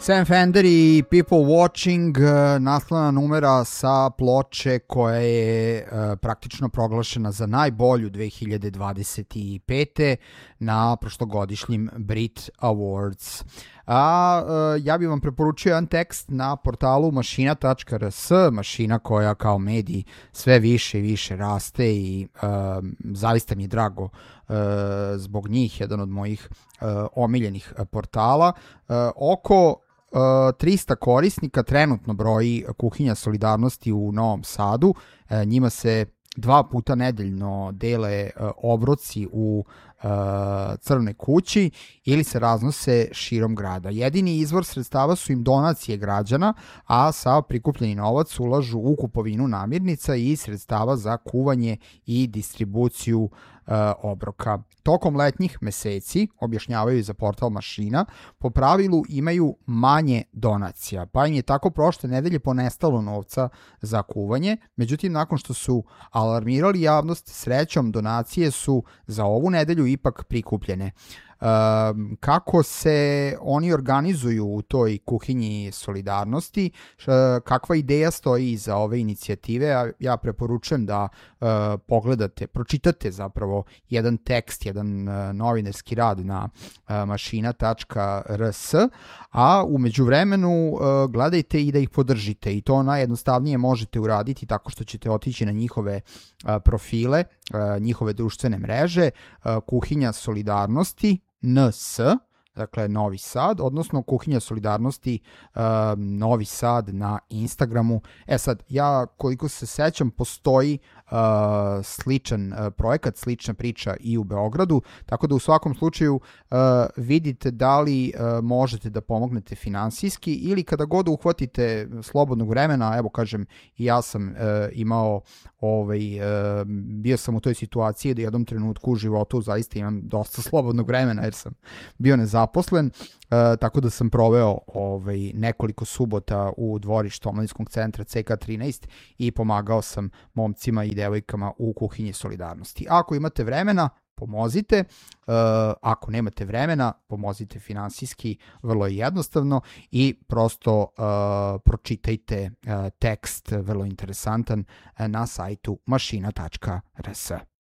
Sam Fender i People Watching, naslovna numera sa ploče koja je praktično proglašena za najbolju 2025. na prošlogodišnjim Brit Awards. Ja bih vam preporučio jedan tekst na portalu mašina.rs, mašina koja kao medij sve više i više raste i zaista mi je drago zbog njih, jedan od mojih omiljenih portala. Oko 300 korisnika trenutno broji Kuhinja solidarnosti u Novom Sadu. Njima se 2 puta nedeljno dele obroci u Crvenoj kući ili se raznose širom grada. Jedini izvor sredstava su im donacije građana, a sav prikupljeni novac ulažu u kupovinu namirnica i sredstava za kuvanje i distribuciju obroka. Tokom letnjih meseci, objašnjavaju za portal Mašina, po pravilu imaju manje donacija, pa im je tako prošle nedelje ponestalo novca za kuvanje. Međutim, nakon što su alarmirali javnost, srećom donacije su za ovu nedelju ipak prikupljene. Kako se oni organizuju u toj kuhinji solidarnosti, kakva ideja stoji iza ove inicijative, ja preporučujem da pogledate, pročitate zapravo jedan tekst, jedan novinarski rad na mašina.rs, a u međuvremenu gledajte i da ih podržite, i to najjednostavnije možete uraditi tako što ćete otići na njihove profile, njihove društvene mreže, Kuhinja solidarnosti NS, dakle Novi Sad, odnosno Kuhinja solidarnosti Novi Sad na Instagramu. Sad, ja koliko se sećam, postoji sličan projekat, slična priča i u Beogradu, tako da u svakom slučaju vidite da li možete da pomognete finansijski ili kada god uhvatite slobodnog vremena. Evo kažem, i ja sam imao bio sam u toj situaciji da u jednom trenutku u životu zaista imam dosta slobodnog vremena jer sam bio nezaposlen, tako da sam proveo nekoliko subota u dvorištu omladinskog centra CK13 i pomagao sam momcima i devojkama u Kuhinji solidarnosti. Ako imate vremena, pomozite. Ako nemate vremena, pomozite finansijski, vrlo je jednostavno, i prosto pročitajte tekst, vrlo interesantan, na sajtu mašina.rs.